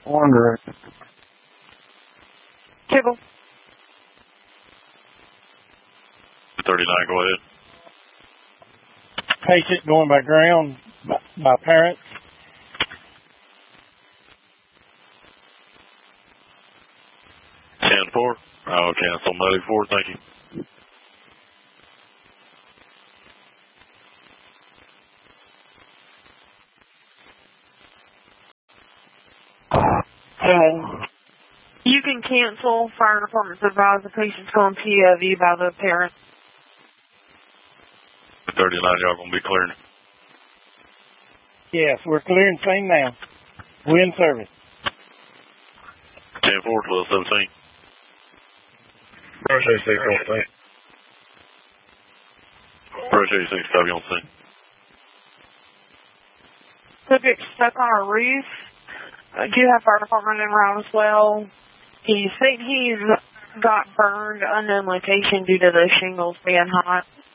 Wondering. Kibble. 39, go ahead. Patient going by ground by parents. Four. I'll cancel medic 4, thank you. You can cancel. Fire department's advised the patient's going POV by the parent. 39, y'all gonna be clearing? Yes, we're clearing scene now. We're in service. 10-4, 12-17. Appreciate 6 on scene. Appreciate 6, copy on scene. Subject stuck on a roof. Do have fire department in route as well. He's got burned, unknown location due to the shingles being hot.